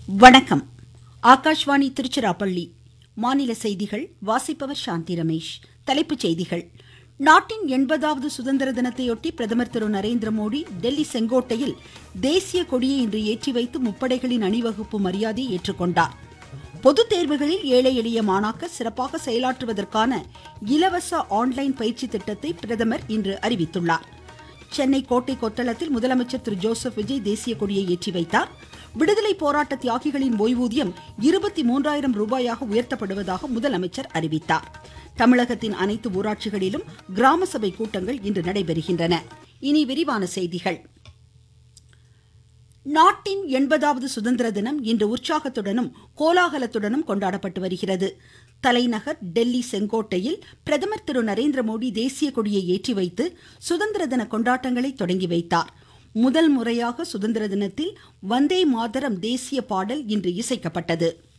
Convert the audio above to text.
வணக்கம். ஆகாஷ்வாணி திருச்சிராப்பள்ளி. மாநில செய்திகள் வாசிப்பவர் சாந்தி ரமேஷ். தலைப்புச் செய்திகள். நாட்டின் 80வது சுதந்திர தினத்தையொட்டி பிரதமர் திரு நரேந்திர மோடி டெல்லி செங்கோட்டையில் தேசிய கொடியை இன்று ஏற்றி வைத்து முப்படைகளின் அணிவகுப்பு மரியாதையை ஏற்றுக்கொண்டார். பொதுத் தேர்வுகளில் ஏழை எளிய மாணாக்கர் சிறப்பாக செயலாற்றுவதற்கான இலவச ஆன்லைன் பயிற்சி திட்டத்தை பிரதமர் இன்று அறிவித்துள்ளார். சென்னை கோட்டை கொத்தளத்தில் முதலமைச்சர் திரு ஜோசப் விஜய் தேசிய கொடியை ஏற்றி வைத்தார். விடுதலை போராட்ட தியாகிகளின் ஓய்வூதியம் 23,000 ரூபாயாக உயர்த்தப்படுவதாக முதலமைச்சர் அறிவித்தார். தமிழகத்தின் அனைத்து ஊராட்சிகளிலும் கிராம சபை கூட்டங்கள் இன்று நடைபெறுகின்றன. இனி விரிவான செய்திகள். நாட்டின் 80வது சுதந்திர தினம் இன்று உற்சாகத்துடனும் கோலாகலத்துடனும் கொண்டாடப்பட்டு வருகிறது. தலைநகர் டெல்லி செங்கோட்டையில் பிரதமர் திரு நரேந்திர மோடி தேசிய கொடியை ஏற்றி வைத்து சுதந்திர தின கொண்டாட்டங்களை தொடங்கி வைத்தார். முதல் முறையாக சுதந்திர தினத்தில் வந்தே மாதரம் தேசிய பாடல் இன்று இசைக்கப்பட்டது.